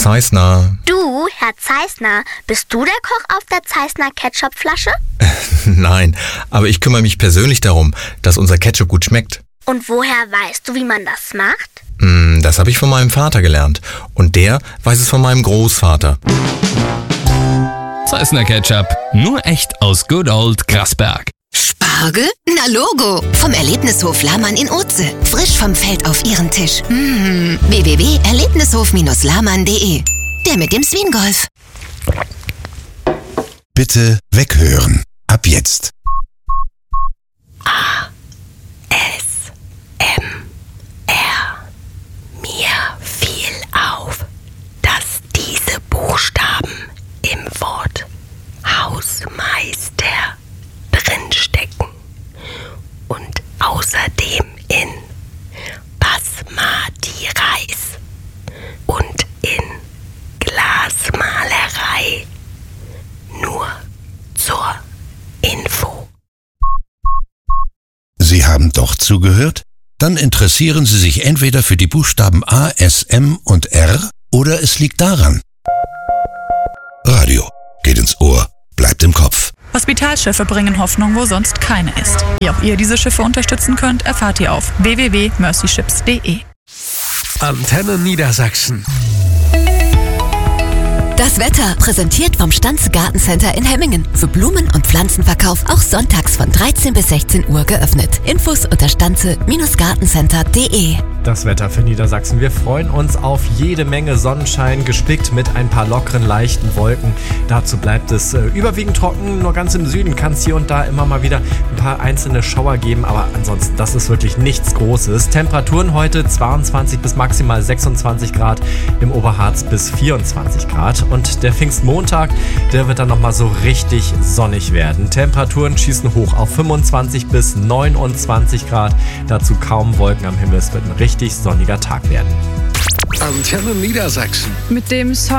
Zeissner. Du, Herr Zeissner, bist du der Koch auf der Zeissner Ketchupflasche? Nein, aber ich kümmere mich persönlich darum, dass unser Ketchup gut schmeckt. Und woher weißt du, wie man das macht? Das habe ich von meinem Vater gelernt. Und der weiß es von meinem Großvater. Zeissner Ketchup, nur echt aus Good Old Grasberg. Spargel? Na Logo! Vom Erlebnishof Lahmann in Oetze. Frisch vom Feld auf Ihren Tisch. www.erlebnishof-lahmann.de. Der mit dem Swingolf. Bitte weghören. Ab jetzt. Mir fiel auf, dass diese Buchstaben im Wort Hausmeister drinstecken und außerdem in Basmati Reis und in Glasmalerei. Nur zur Info. Sie haben doch zugehört? Dann interessieren Sie sich entweder für die Buchstaben A, S, M und R oder es liegt daran. Radio geht ins Ohr, bleibt im Kopf. Hospitalschiffe bringen Hoffnung, wo sonst keine ist. Wie auch ihr diese Schiffe unterstützen könnt, erfahrt ihr auf www.mercyships.de. Antenne Niedersachsen. Das Wetter präsentiert vom Stanze Gartencenter in Hemmingen. Für Blumen- und Pflanzenverkauf auch sonntags von 13 bis 16 Uhr geöffnet. Infos unter stanze-gartencenter.de. Das Wetter für Niedersachsen. Wir freuen uns auf jede Menge Sonnenschein, gespickt mit ein paar lockeren, leichten Wolken. Dazu bleibt es überwiegend trocken. Nur ganz im Süden kann es hier und da immer mal wieder ein paar einzelne Schauer geben. Aber ansonsten, das ist wirklich nichts Großes. Temperaturen heute 22 bis maximal 26 Grad. Im Oberharz bis 24 Grad. Und der Pfingstmontag, der wird dann nochmal so richtig sonnig werden. Temperaturen schießen hoch auf 25 bis 29 Grad. Dazu kaum Wolken am Himmel. Es wird ein richtig sonniger Tag werden. Antenne Niedersachsen. Mit dem Song